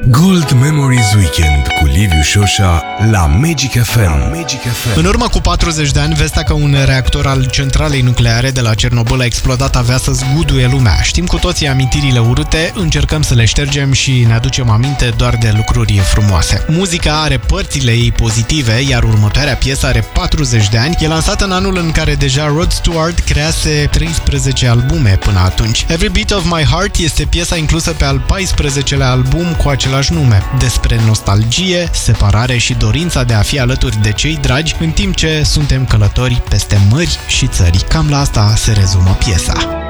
Gold Memories Weekend cu Liviu Șoșa la Magic FM. În urmă cu 40 de ani, vestea că un reactor al centralei nucleare de la Cernobâl a explodat avea să zguduie lumea. Știm cu toții amintirile urâte, încercăm să le ștergem și ne aducem aminte doar de lucruri frumoase. Muzica are părțile ei pozitive, iar următoarea piesă are 40 de ani. E lansată în anul în care deja Rod Stewart crease 13 albume până atunci. Every Beat of My Heart este piesa inclusă pe al 14-lea album cu același nume, despre nostalgie, separare și dorința de a fi alături de cei dragi, în timp ce suntem călători peste mări și țări. Cam la asta se rezumă piesa.